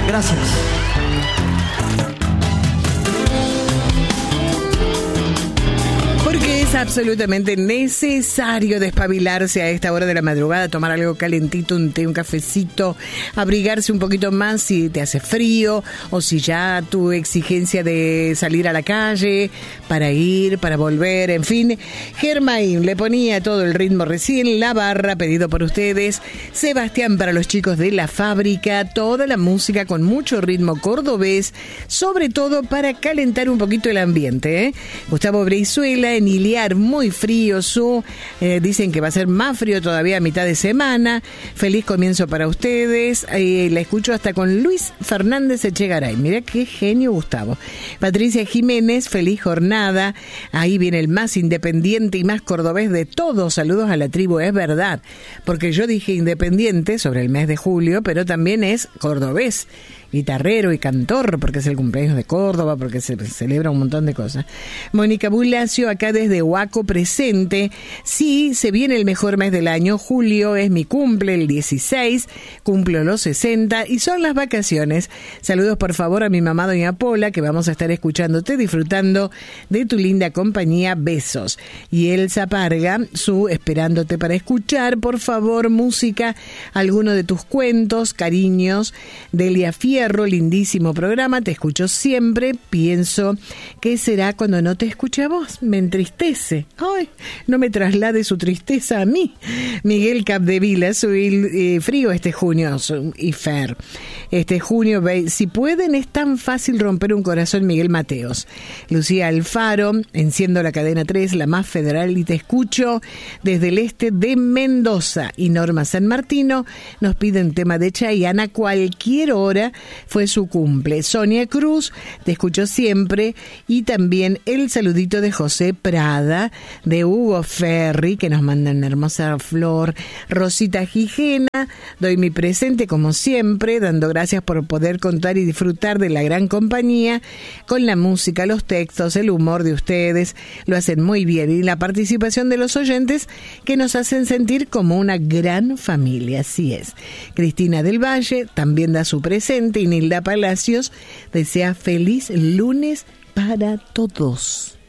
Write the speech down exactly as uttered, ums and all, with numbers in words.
Gracias. Porque es absolutamente necesario despabilarse a esta hora de la madrugada, tomar algo calentito, un té, un cafecito, abrigarse un poquito más si te hace frío o si ya tu exigencia de salir a la calle para ir, para volver, en fin. Germain le ponía todo el ritmo recién, la barra, pedido por ustedes. Sebastián para los chicos de la fábrica, toda la música con mucho ritmo cordobés, sobre todo para calentar un poquito el ambiente, ¿eh? Gustavo Brizuela en Iliar, muy frío su, eh, dicen que va a ser más frío todavía a mitad de semana. Feliz comienzo para ustedes. Eh, la escucho hasta con Luis Fernández Echegaray. Mira qué genio, Gustavo. Patricia Jiménez, feliz jornada. Ahí viene el más independiente y más cordobés de todos. Saludos a la tribu, es verdad, porque yo dije independiente sobre el mes de julio, pero también es cordobés, guitarrero y cantor, porque es el cumpleaños de Córdoba, porque se celebra un montón de cosas. Mónica Bulacio, acá desde Huaco, presente. Sí, se viene el mejor mes del año. Julio es mi cumple, el dieciséis, cumplo los sesenta y son las vacaciones. Saludos por favor a mi mamá doña Pola, que vamos a estar escuchándote, disfrutando de tu linda compañía. Besos. Y Elsa Parga, su esperándote para escuchar, por favor, música, alguno de tus cuentos, cariños. Delia Fierro, lindísimo programa, te escucho siempre, pienso que será cuando no te escuche a vos, me entristece. Ay, no me traslade su tristeza a mí. Miguel Capdevila, soy eh, frío este junio, soy, y Fer. Este junio, si pueden, es tan fácil romper un corazón. Miguel Mateos. Lucía Alfaro, enciendo la cadena tres, la más federal, y te escucho desde el este de Mendoza. Y Norma San Martino nos piden tema de Chayanne a cualquier hora, fue su cumple. Sonia Cruz, te escucho siempre. Y también el saludito de José Prada, de Hugo Ferri, que nos manda una hermosa flor. Rosita Gijena, doy mi presente como siempre, dando gracias por poder contar y disfrutar de la gran compañía, con la música, los textos, el humor de ustedes, lo hacen muy bien, y la participación de los oyentes, que nos hacen sentir como una gran familia. Así es. Cristina del Valle también da su presente, y Nilda Palacios desea feliz lunes para todos.